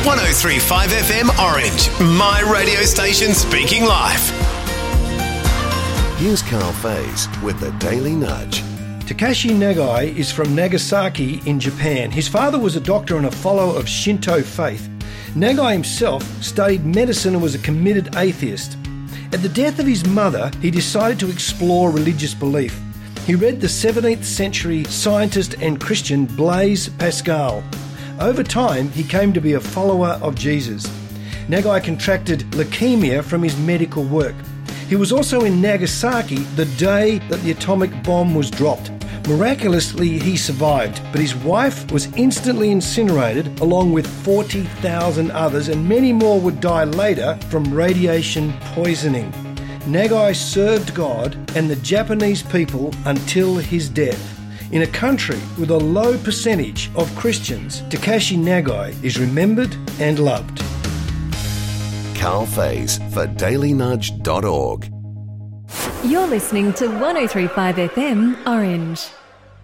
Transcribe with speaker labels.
Speaker 1: 103.5 FM Orange, my radio station speaking live.
Speaker 2: Here's Carl Faze with the Daily Nudge.
Speaker 3: Takashi Nagai is from Nagasaki in Japan. His father was a doctor and a follower of Shinto faith. Nagai himself studied medicine and was a committed atheist. At the death of his mother, he decided to explore religious belief. He read the 17th century scientist and Christian Blaise Pascal. Over time, he came to be a follower of Jesus. Nagai contracted leukemia from his medical work. He was also in Nagasaki the day that the atomic bomb was dropped. Miraculously, he survived, but his wife was instantly incinerated along with 40,000 others, and many more would die later from radiation poisoning. Nagai served God and the Japanese people until his death. In a country with a low percentage of Christians, Takashi Nagai is remembered and loved.
Speaker 2: Carl Faze for dailynudge.org.
Speaker 4: You're listening to 103.5 FM Orange.